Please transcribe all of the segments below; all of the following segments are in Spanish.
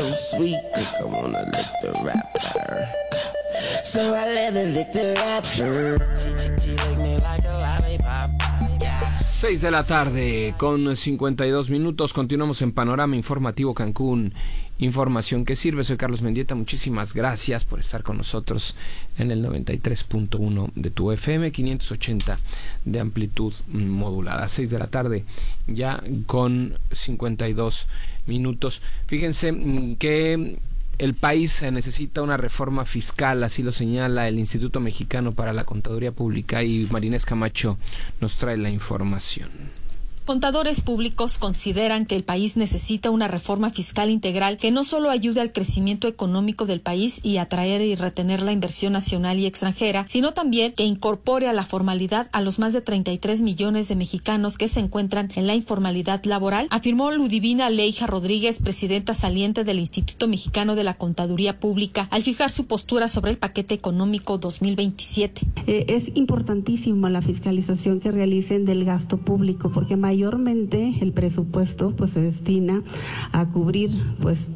so sweet, think I wanna lick the rapper. So I let her lick the rapper. She lick me like a lollipop. 6 de la tarde con 52 minutos. Continuamos en Panorama Informativo Cancún. Información que sirve. Soy Carlos Mendieta. Muchísimas gracias por estar con nosotros en el 93.1 de tu FM, 580 de amplitud modulada. 6 de la tarde ya con 52 minutos. Fíjense que el país necesita una reforma fiscal, así lo señala el Instituto Mexicano para la Contaduría Pública, y Marinés Camacho nos trae la información. Contadores públicos consideran que el país necesita una reforma fiscal integral que no solo ayude al crecimiento económico del país y atraer y retener la inversión nacional y extranjera, sino también que incorpore a la formalidad a los más de 33 millones de mexicanos que se encuentran en la informalidad laboral, afirmó Ludivina Leija Rodríguez, presidenta saliente del Instituto Mexicano de la Contaduría Pública, al fijar su postura sobre el paquete económico 2027. Es importantísimo la fiscalización que realicen del gasto público, porque mayormente el presupuesto pues se destina a cubrir pues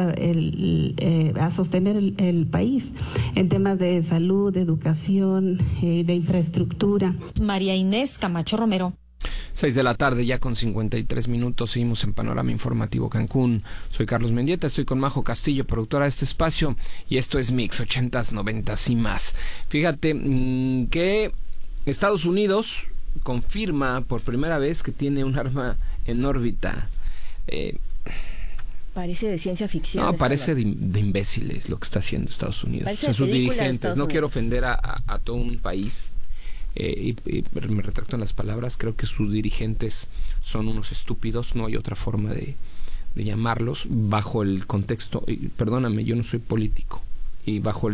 a sostener el país en temas de salud, de educación, de infraestructura. María Inés Camacho Romero. 6 de la tarde ya con 53 minutos, seguimos en Panorama Informativo Cancún. Soy Carlos Mendieta, estoy con Majo Castillo, productora de este espacio, y esto es Mix 80s, 90s y más. Fíjate que Estados Unidos confirma por primera vez que tiene un arma en órbita. Parece de ciencia ficción. No, parece de imbéciles lo que está haciendo Estados Unidos. Parece sus dirigentes. Estados no Unidos. Quiero ofender a todo un país, y me retracto en las palabras. Creo que sus dirigentes son unos estúpidos, no hay otra forma de llamarlos, bajo el contexto, perdóname, yo no soy político, y bajo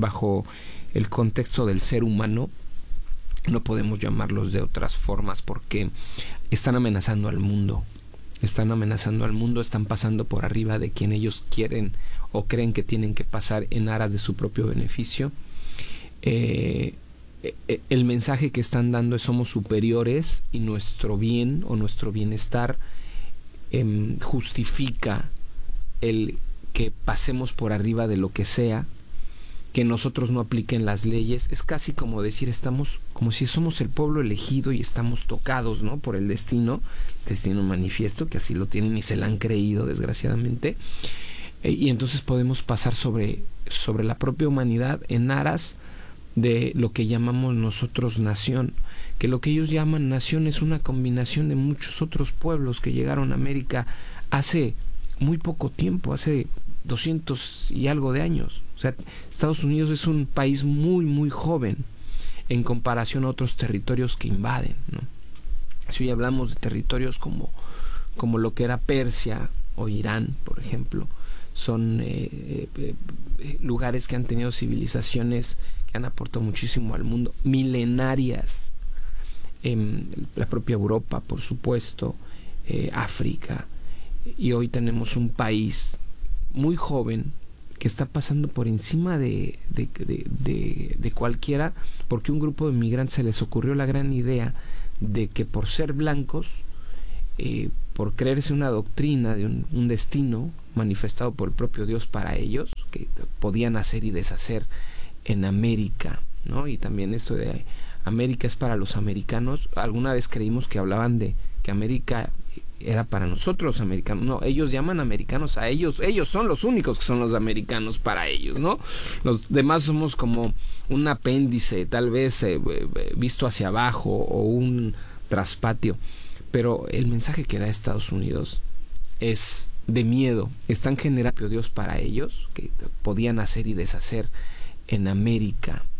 el contexto del ser humano no podemos llamarlos de otras formas, porque están amenazando al mundo. Están pasando por arriba de quien ellos quieren o creen que tienen que pasar en aras de su propio beneficio. El mensaje que están dando es: somos superiores, y nuestro bien o nuestro bienestar justifica el que pasemos por arriba de lo que sea, que nosotros no apliquen las leyes. Es casi como decir, estamos como si somos el pueblo elegido y estamos tocados, ¿no?, por el destino manifiesto, que así lo tienen y se la han creído, desgraciadamente, y entonces podemos pasar sobre la propia humanidad en aras de lo que llamamos nosotros nación, que lo que ellos llaman nación es una combinación de muchos otros pueblos que llegaron a América hace muy poco tiempo, hace 200 y algo de años. O sea, Estados Unidos es un país muy, muy joven en comparación a otros territorios que invaden, ¿no? Si hoy hablamos de territorios como lo que era Persia o Irán, por ejemplo, son lugares que han tenido civilizaciones que han aportado muchísimo al mundo, milenarias. La propia Europa, por supuesto, África, y hoy tenemos un país muy joven que está pasando por encima de cualquiera, porque un grupo de migrantes se les ocurrió la gran idea de que por ser blancos, por creerse una doctrina de un destino manifestado por el propio Dios para ellos, que podían hacer y deshacer en América, ¿no? Y también esto de América es para los americanos. Alguna vez creímos que hablaban de que América era para nosotros los americanos. No, ellos llaman americanos a ellos son los únicos que son los americanos para ellos, ¿no? Los demás somos como un apéndice, tal vez visto hacia abajo, o un traspatio. Pero el mensaje que da Estados Unidos es de miedo. Están generando Dios para ellos, que podían hacer y deshacer en América.